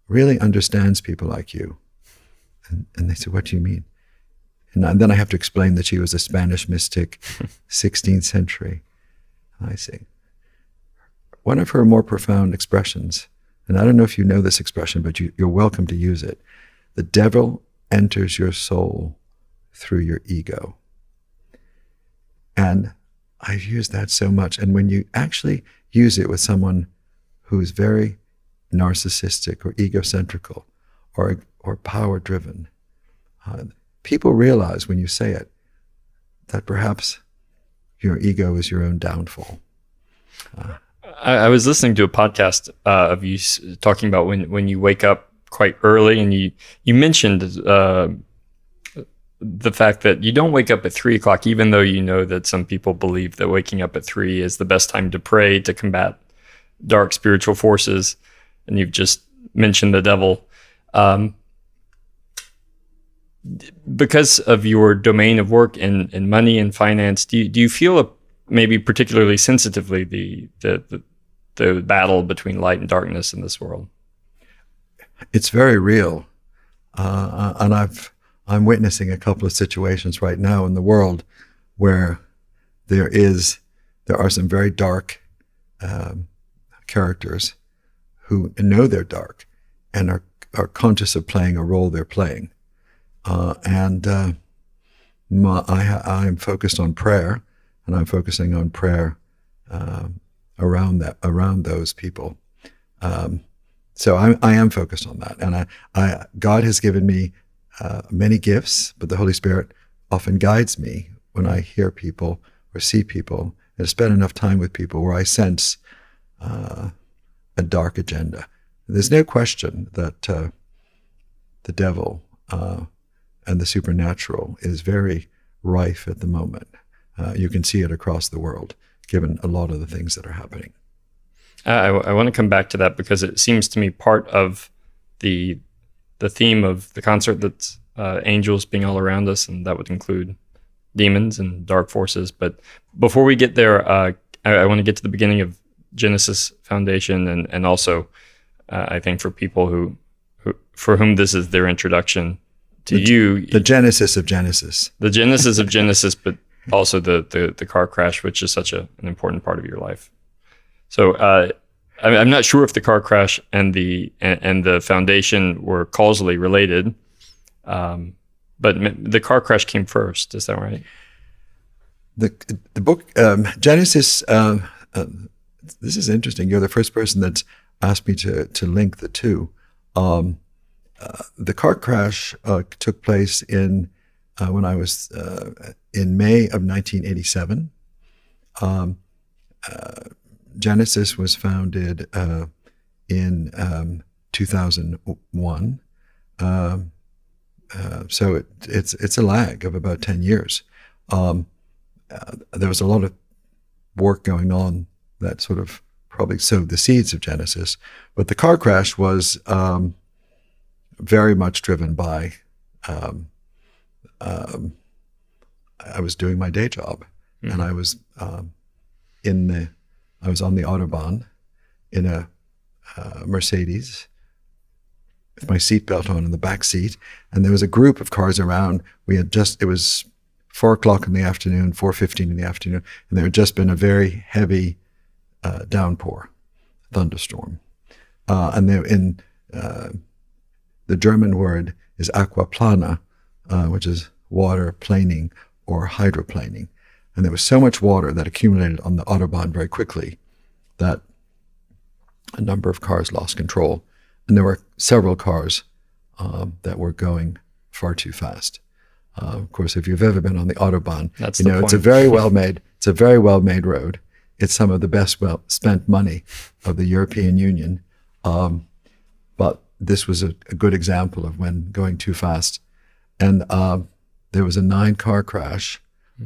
really understands people like you. And they said, what do you mean? And then I have to explain that she was a Spanish mystic, 16th century. And I say, one of her more profound expressions, and I don't know if you know this expression, but you're welcome to use it. The devil enters your soul through your ego. And I've used that so much. And when you actually use it with someone who's very narcissistic or egocentrical or power-driven, people realize when you say it that perhaps your ego is your own downfall. I was listening to a podcast of you talking about when you wake up quite early, and you mentioned the fact that you don't wake up at 3 o'clock, even though you know that some people believe that waking up at 3 is the best time to pray to combat dark spiritual forces. And you've just mentioned the devil. Because of your domain of work in money and finance, do you feel maybe particularly sensitively the battle between light and darkness in this world? It's very real, and I'm witnessing a couple of situations right now in the world where there are some very dark characters who know they're dark and are conscious of playing a role they're playing. I'm focused on prayer, and I'm focusing on prayer around those people. So I am focused on that, and God has given me many gifts, but the Holy Spirit often guides me when I hear people or see people and spend enough time with people where I sense a dark agenda. There's no question that the devil and the supernatural is very rife at the moment. You can see it across the world, given a lot of the things that are happening. I want to come back to that because it seems to me part of the theme of the concert that's angels being all around us, and that would include demons and dark forces. But before we get there, I want to get to the beginning of Genesis Foundation, and also I think for people who for whom this is their introduction to you. The genesis of Genesis. The genesis of Genesis, but also the car crash, which is such an important part of your life. So I'm not sure if the car crash and the foundation were causally related, but the car crash came first. Is that right? The book Genesis. This is interesting. You're the first person that's asked me to link the two. The car crash took place when I was in May of 1987. Genesis was founded in 2001. So it's a lag of about 10 years. There was a lot of work going on that sort of probably sowed the seeds of Genesis, but the car crash was very much driven by I was doing my day job, and I was on the Autobahn in a Mercedes with my seatbelt on in the back seat, and there was a group of cars around. It was 4 o'clock in the afternoon, 4:15 in the afternoon, and there had just been a very heavy downpour, thunderstorm, and the German word is aquaplana, which is water planing or hydroplaning. And there was so much water that accumulated on the Autobahn very quickly that a number of cars lost control. And there were several cars that were going far too fast. Of course, if you've ever been on the Autobahn, it's a very well-made road. It's some of the best spent money of the European Union. But this was a good example of when going too fast. And there was a 9-car crash.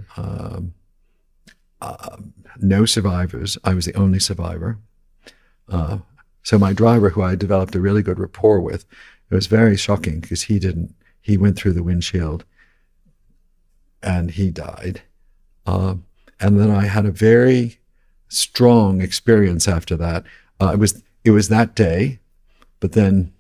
No survivors. I was the only survivor. So my driver, who I developed a really good rapport with, it was very shocking because he went through the windshield and he died. And then I had a very strong experience after that. It was that day, but then